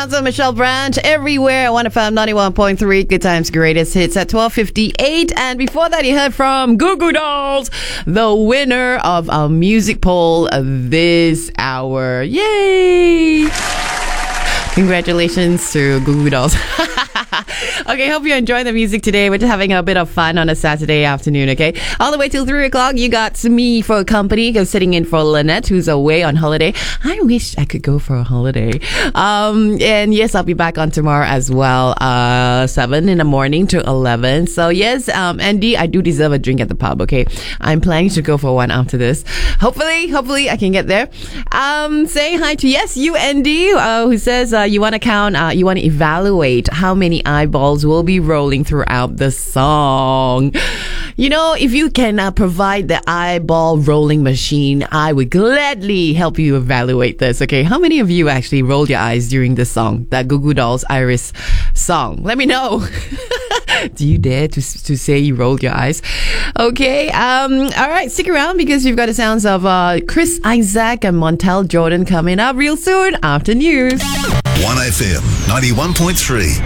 sounds of Michelle Branch everywhere. 1FM 91.3, Good Times Greatest Hits at 12:58. And before that, you heard from Goo Goo Dolls, the winner of our music poll this hour. Yay! Congratulations to Goo Goo Dolls. Okay, hope you enjoy the music today. We're just having a bit of fun on a Saturday afternoon, okay? All the way till 3 o'clock, you got me for company. Go sitting in for Lynette, who's away on holiday. I wish I could go for a holiday. And yes, I'll be back on tomorrow as well, 7 in the morning to 11. So yes, Andy, I do deserve a drink at the pub, okay? I'm planning to go for one after this. Hopefully I can get there. Saying hi to, yes, you, Andy, who says you want to count, you want to evaluate how many eyeballs will be rolling throughout the song. You know, if you can provide the eyeball rolling machine, I would gladly help you evaluate this, okay? How many of you actually rolled your eyes during this song, that Goo Goo Dolls Iris song? Let me know. Do you dare to say you rolled your eyes? Okay, all right, stick around because we've got the sounds of Chris Isaac and Montel Jordan coming up real soon after news. 1FM 91.3.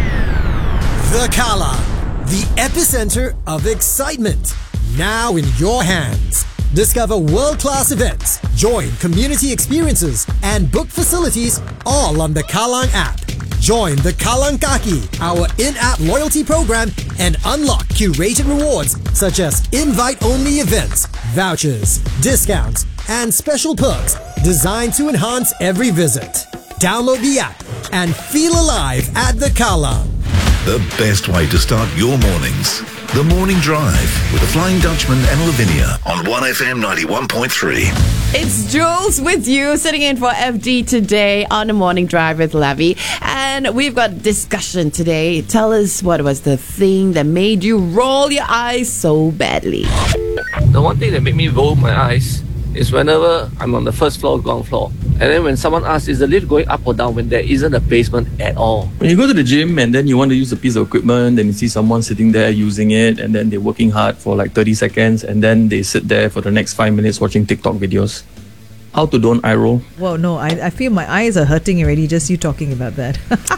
The Kala, the epicenter of excitement, now in your hands. Discover world-class events, join community experiences, and book facilities all on the Kallang app. Join the Kallang Kaki, our in-app loyalty program, and unlock curated rewards such as invite-only events, vouchers, discounts, and special perks designed to enhance every visit. Download the app and feel alive at the Kallang. The best way to start your mornings. The Morning Drive with the Flying Dutchman and Lavinia on 1FM 91.3. It's Jules with you, sitting in for FD today on the Morning Drive with Lavi. And we've got a discussion today. Tell us, what was the thing that made you roll your eyes so badly? The one thing that made me roll my eyes is whenever I'm on the first floor, ground floor. And then when someone asks, is the lift going up or down, when there isn't a basement at all? When you go to the gym and then you want to use a piece of equipment, then you see someone sitting there using it, and then they're working hard for like 30 seconds, and then they sit there for the next 5 minutes watching TikTok videos. How to don't eye roll? Well, no, I feel my eyes are hurting already just you talking about that.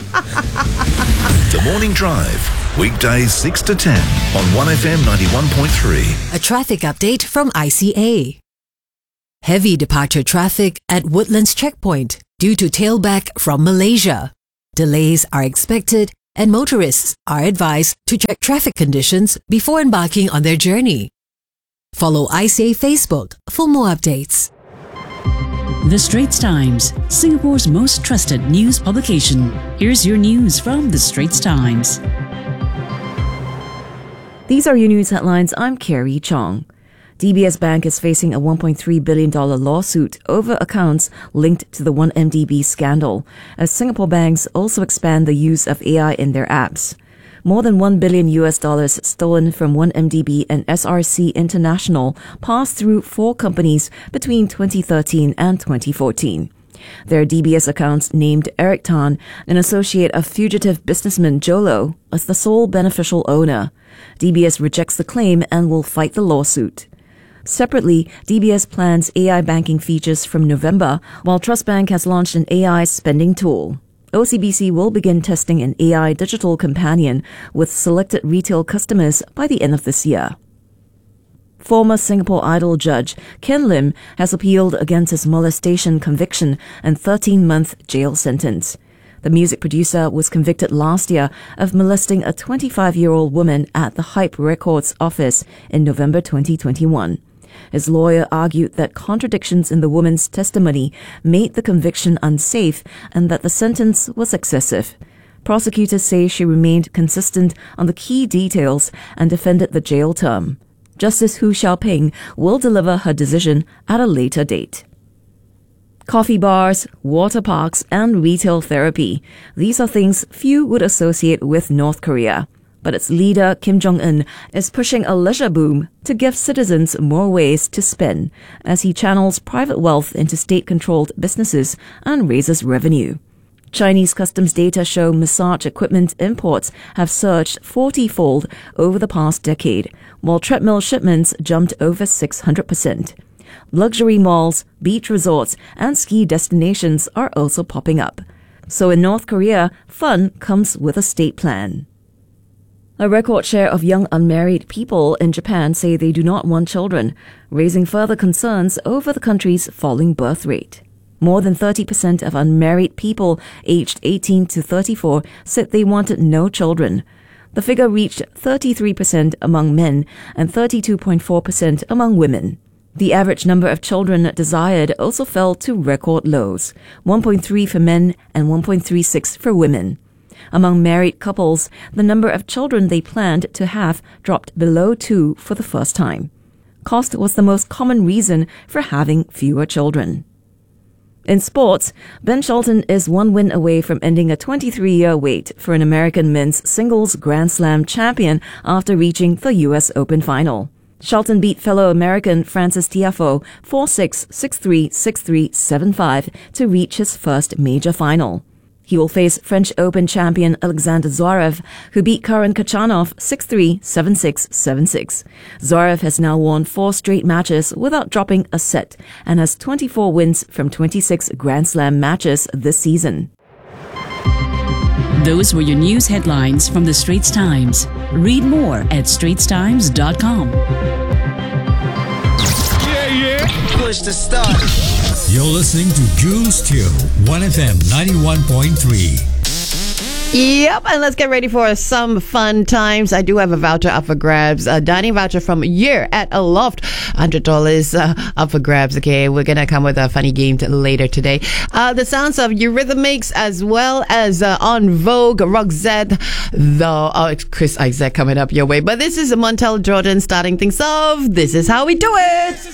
The Morning Drive, weekdays 6 to 10 on 1FM 91.3. A traffic update from ICA. Heavy departure traffic at Woodlands Checkpoint due to tailback from Malaysia. Delays are expected and motorists are advised to check traffic conditions before embarking on their journey. Follow ICA Facebook for more updates. The Straits Times, Singapore's most trusted news publication. Here's your news from The Straits Times. These are your news headlines. I'm Carrie Chong. DBS Bank is facing a $1.3 billion lawsuit over accounts linked to the 1MDB scandal, as Singapore banks also expand the use of AI in their apps. More than $1 billion stolen from 1MDB and SRC International passed through 4 companies between 2013 and 2014. Their DBS accounts named Eric Tan, an associate of fugitive businessman Jolo, as the sole beneficial owner. DBS rejects the claim and will fight the lawsuit. Separately, DBS plans AI banking features from November, while Trust Bank has launched an AI spending tool. OCBC will begin testing an AI digital companion with selected retail customers by the end of this year. Former Singapore Idol judge Ken Lim has appealed against his molestation conviction and 13-month jail sentence. The music producer was convicted last year of molesting a 25-year-old woman at the Hype Records office in November 2021. His lawyer argued that contradictions in the woman's testimony made the conviction unsafe and that the sentence was excessive. Prosecutors say she remained consistent on the key details and defended the jail term. Justice Hu Xiaoping will deliver her decision at a later date. Coffee bars, water parks, and retail therapy. These are things few would associate with North Korea. But its leader, Kim Jong-un, is pushing a leisure boom to give citizens more ways to spend as he channels private wealth into state-controlled businesses and raises revenue. Chinese customs data show massage equipment imports have surged 40-fold over the past decade, while treadmill shipments jumped over 600%. Luxury malls, beach resorts, and ski destinations are also popping up. So in North Korea, fun comes with a state plan. A record share of young unmarried people in Japan say they do not want children, raising further concerns over the country's falling birth rate. More than 30% of unmarried people aged 18 to 34 said they wanted no children. The figure reached 33% among men and 32.4% among women. The average number of children desired also fell to record lows, 1.3 for men and 1.36 for women. Among married couples, the number of children they planned to have dropped below 2 for the first time. Cost was the most common reason for having fewer children. In sports, Ben Shelton is one win away from ending a 23-year wait for an American men's singles Grand Slam champion after reaching the U.S. Open final. Shelton beat fellow American Francis Tiafoe 4-6, 6-3, 6-3, 7-5 to reach his first major final. He will face French Open champion Alexander Zverev, who beat Karen Khachanov 6-3, 7-6, 7-6. Zverev has now won 4 straight matches without dropping a set and has 24 wins from 26 Grand Slam matches this season. Those were your news headlines from the Straits Times. Read more at straitstimes.com. Push the start. You're listening to Jules Teo, 1FM 91.3. Yep, and let's get ready for some fun times. I do have a voucher up for grabs, a dining voucher from Year at Aloft, $100 up for grabs. Okay, we're gonna come with a funny game later today. The sounds of Eurythmics as well as On Vogue, Roxette, it's Chris Isaak coming up your way. But this is Montel Jordan starting things off. This is how we do it.